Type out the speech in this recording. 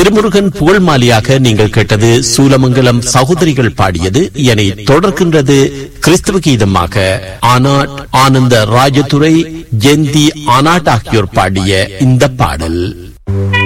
திருமுருகன் புகழ் மாலியாக நீங்கள் கேட்டது சூலமங்கலம் சகோதரிகள் பாடியது. இதனை தொடர்கின்றது கிறிஸ்தவ கீதமாக ஆனாட் ஆனந்த ராஜதுரை, ஜெயந்தி ஆனாட் ஆகியோர் பாடிய இந்த பாடல்.